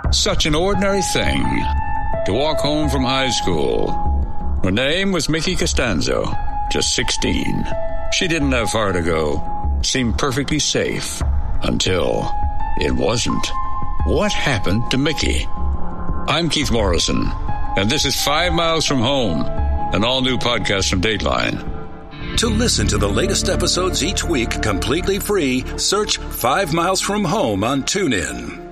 Such an ordinary thing to walk home from high school. Her name was Mickey Costanzo, just 16. She didn't have far to go. Seemed perfectly safe until it wasn't. What happened to Mickey? I'm Keith Morrison, and this is 5 Miles from Home, an all-new podcast from Dateline. To listen to the latest episodes each week completely free, search 5 Miles from Home on TuneIn.